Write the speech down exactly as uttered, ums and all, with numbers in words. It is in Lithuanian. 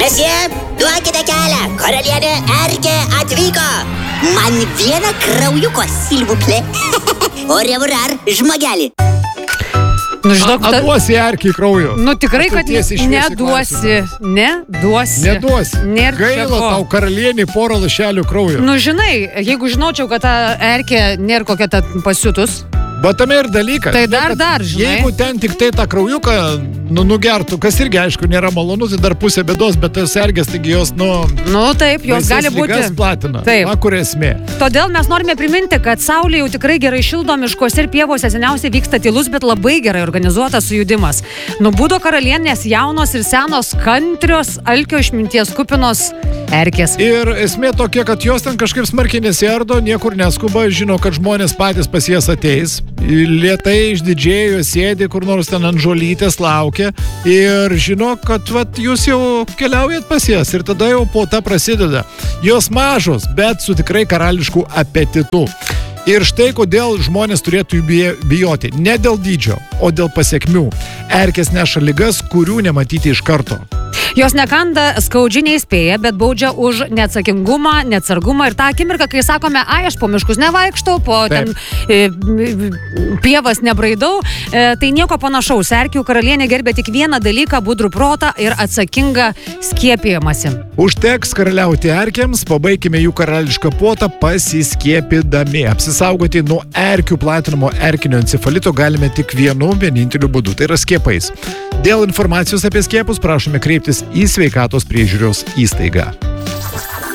Mesie, duokite kelią, karalienė Erkė atvyko. Man vieną kraujuko, silvuplė. O revurar, žmogelį. Nu, žinok, A, duosi Erkiai kraujo. Nu, tikrai, kad neduosi. Neduosi. Neduosi. Nėr Gaila tau karalienį porą lašelių kraujo. Nu, žinai, jeigu žinočiau, kad ta Erkė nėra kokia ta pasiutus. Bet tame ir dalykas. Tai dar, dar, žinai. Jeigu ten tik tai tą kraujuką nu, nugertų, kas irgi, aišku, nėra malonu, tai dar pusė bėdos, bet tas ergės, taigi jos, nu... Nu, taip, jos gali būti. Platina. Taip. Va, kur esmė. Todėl mes norime priminti, kad saulė jau tikrai gerai šildo, miškuose ir pievose seniausiai vyksta tylus, bet labai gerai organizuotas sujudimas. Nubudo karalienės jaunos ir senos kantrios, alkio išminties kupinos erkės. Ir esmė tokia, kad jos ten kažkaip smarkiai nesiardo, niekur neskuba, žino, kad žmonės patys pas jas ateis. Lėtai išdidžiai sėdi, kur nors ten ant žolytės laukia ir žino, kad vat, jūs jau keliaujat pas jas ir tada jau puota prasideda. Jos mažos, bet su tikrai karališku apetitu. Ir štai kodėl žmonės turėtų jų bijoti. Ne dėl dydžio, o dėl pasiekmių. Erkės neša ligas, kurių nematyti iš karto. Jos nekanda, skaudžiai neįspėja, bet baudžia už neatsakingumą, neatsargumą ir tą akimirką, kai sakome, ai, aš po miškus nevaikštau, po ten e, pievas nebraidau, e, tai nieko panašaus. Erkių karalienė gerbė tik vieną dalyką, budrų protą ir atsakingą skiepijimąsi. Užteks karaliauti erkėms, pabaikime jų karališką puotą pasiskiepydami. Apsisaugoti nuo erkių platinamo erkinio encefalito galime tik vienu vieninteliu būdu, tai yra skiepais. Dėl informacijos apie skiepus prašome kreiptis į sveikatos priežiūros įstaigą.